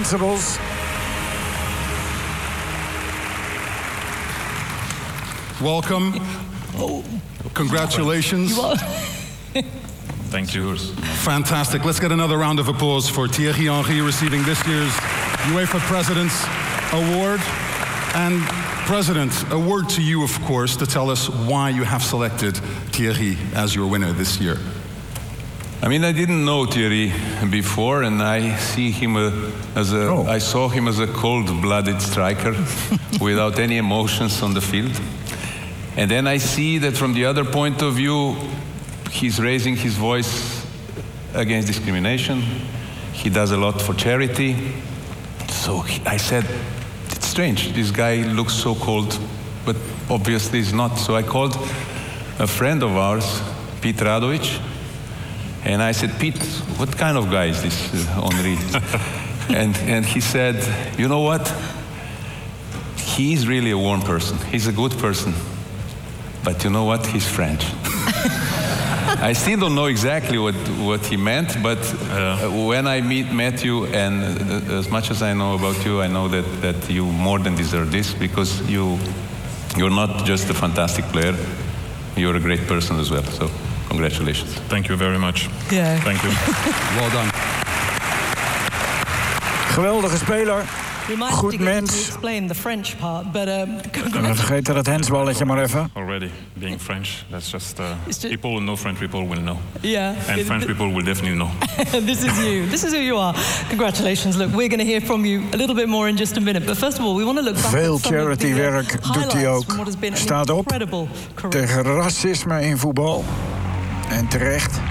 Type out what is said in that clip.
Invincibles. Welcome. Congratulations. Thank you. Fantastic. Let's get another round of applause for Thierry Henry receiving this year's UEFA President's Award. And President, a word to you, of course, to tell us why you have selected Thierry as your winner this year. I mean, I didn't know Thierry before, and I see him I saw him as a cold-blooded striker without any emotions on the field. And then I see that from the other point of view, he's raising his voice against discrimination. He does a lot for charity. So I said, it's strange, this guy looks so cold, but obviously he's not. So I called a friend of ours, Pete Radovic, and I said, Pete, what kind of guy is this Henry? and he said, you know what? He's really a warm person. He's a good person. But you know what? He's French. I still don't know exactly what he meant, but when I met you, and as much as I know about you, I know that you more than deserve this, because you're not just a fantastic player, you're a great person as well. So congratulations. Thank you very much. Yeah. Thank you. Well done. Geweldige speler. Goed mens. Explain the French part, but we vergeten dat hensballetje maar even. Already being French, that's just people who know French people will know. Yeah. And French people will definitely know. This is you. This is who you are. Congratulations. Look, we're going to hear from you a little bit more in just a minute. But first of all, we want to look back Veel at some charity werk doet hij ook. Staat op tegen racisme in voetbal. En terecht.